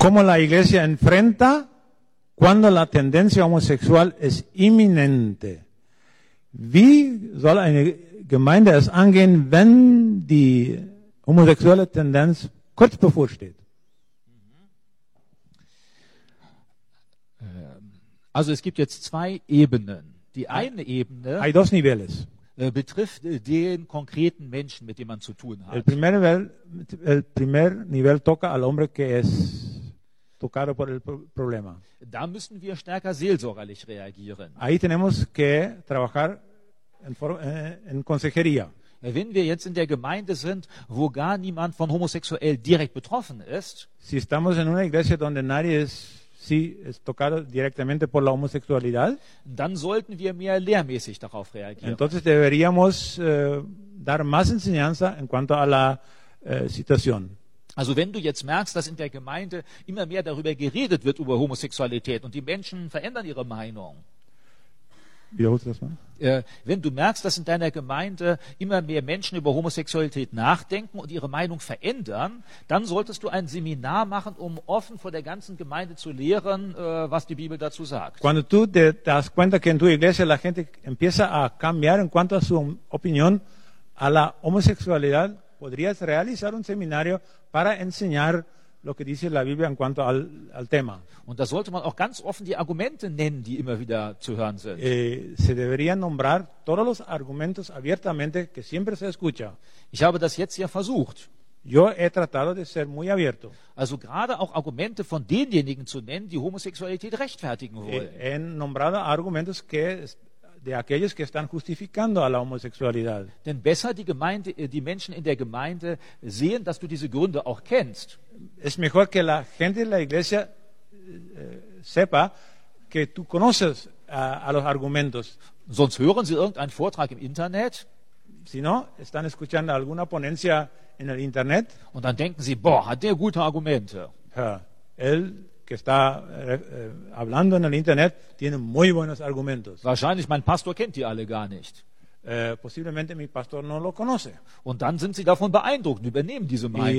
cómo la iglesia enfrenta cuando la tendencia homosexual es inminente. Wie soll eine Gemeinde es angehen, wenn die homosexuelle Tendenz kurz bevorsteht? Also es gibt jetzt 2 Ebenen. Die eine Ebene Hay dos niveles. betrifft den konkreten Menschen, mit dem man zu tun hat. El primer nivel toca al hombre que es tocado por el problema. Da müssen wir stärker seelsorgerlich reagieren. Ahí tenemos que trabajar en consejería. Wenn wir jetzt in der Gemeinde sind, wo gar niemand von homosexuell direkt betroffen ist, Si estamos en una iglesia donde nadie es tocado directamente por la homosexualidad, dann sollten wir mehr lehrmäßig darauf reagieren. entonces deberíamos dar más enseñanza en cuanto a la situación. Also wenn du jetzt merkst, dass in der Gemeinde immer mehr darüber geredet wird, über Homosexualität, und die Menschen verändern ihre Meinung. Wiederholst du das mal? Wenn du merkst, dass in deiner Gemeinde immer mehr Menschen über Homosexualität nachdenken und ihre Meinung verändern, dann solltest du ein Seminar machen, um offen vor der ganzen Gemeinde zu lehren, was die Bibel dazu sagt. Cuando tú te das cuenta que en tu iglesia la gente empieza a cambiar en cuanto a su opinión a la homosexualidad, podrías realizar un seminario para enseñar lo que dice la Biblia en cuanto al tema. Und da sollte man auch ganz offen die Argumente nennen, die immer wieder zu hören sind. Se deberían nombrar todos los argumentos abiertamente que siempre se escucha. Ich habe das jetzt ja versucht. Yo he tratado de ser muy abierto. Also gerade auch Argumente von denjenigen zu nennen, die Homosexualität rechtfertigen wollen. He nombrado argumentos de aquellos que están justificando a la homosexualidad. Denn besser die Menschen in der Gemeinde sehen, dass du diese Gründe auch kennst. Es mejor que la gente de la iglesia sepa que tú conoces a los argumentos. Sonst hören sie irgendeinen Vortrag im Internet. Si no, están escuchando alguna ponencia en el Internet. Und dann denken sie, boah, hat der gute Argumente. Él que está hablando en el Internet tiene muy buenos argumentos. Wahrscheinlich, mein Pastor kennt die alle gar nicht. Posiblemente mi pastor no lo conoce. Und dann sind sie davon beeindruckt und übernehmen diese Meinung.